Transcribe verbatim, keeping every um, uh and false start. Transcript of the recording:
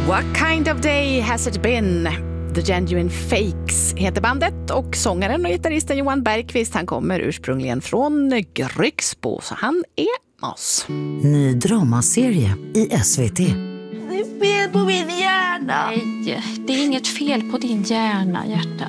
What kind of day has it been? The Genuine Fakes heter bandet och sångaren och gitarristen Johan Bergqvist, han kommer ursprungligen från Grycksbo, så han är med oss. Ny dramaserie i S V T. Det är fel på min hjärna. Nej, det är inget fel på din hjärna, hjärta.